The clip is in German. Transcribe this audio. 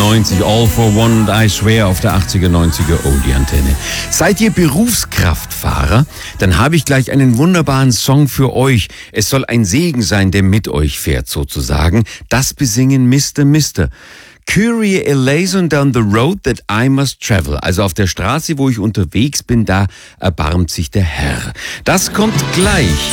90, All for One und I Swear auf der 80er, 90er Oldie-Antenne. Seid ihr Berufskraftfahrer? Dann habe ich gleich einen wunderbaren Song für euch. Es soll ein Segen sein, der mit euch fährt sozusagen. Das besingen Mr. Mister. Kyrie eleison down the road that I must travel. Also auf der Straße, wo ich unterwegs bin, da erbarmt sich der Herr. Das kommt gleich.